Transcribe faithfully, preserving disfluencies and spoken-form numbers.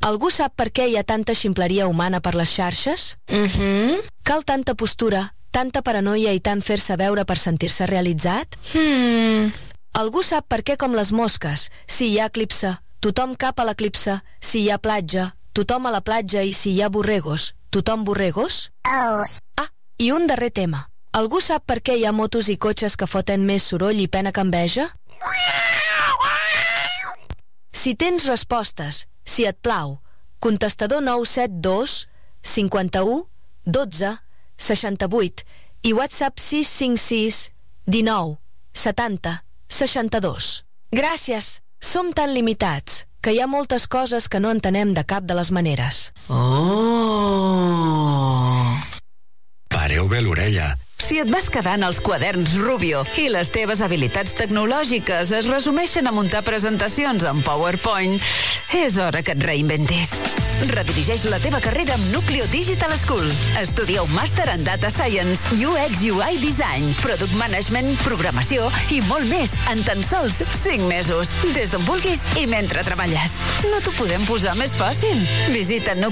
Algú sap per què hi ha tanta ximpleria humana per les xarxes? Mhm. Cal tanta postura, tanta paranoia i tant fer-se veure per sentir-se realitzat? Hmm... Algú sap per què com les mosques, si hi ha eclipse, tothom cap a l'eclipse, si hi ha platja, tothom a la platja i si hi ha borregos, tothom borregos? Oh. Ah, i un darrer tema. Algú sap per què hi ha motos i cotxes que foten més soroll i pena que enveja? Si tens respostes, si et plau, contestador nou set dos cinquanta-u dotze seixanta-vuit i WhatsApp sis cinc sis dinou setanta seixanta-dos. Gràcies! Som tan limitats que hi ha moltes coses que no entenem de cap de les maneres. Oh! Pareu bé l'orella. Si et vas quedant els quaderns Rubio i les teves habilitats tecnològiques es resumeixen a muntar presentacions en PowerPoint, és hora que et reinventis. Redirigeix la teva carrera amb Nucleo Digital School. Estudia un màster en Data Science, U X U I Design, Product Management, Programació i molt més en tan sols cinc mesos. Des d'on vulguis i mentre treballes. No t'ho podem posar més fàcil. Visita nucleo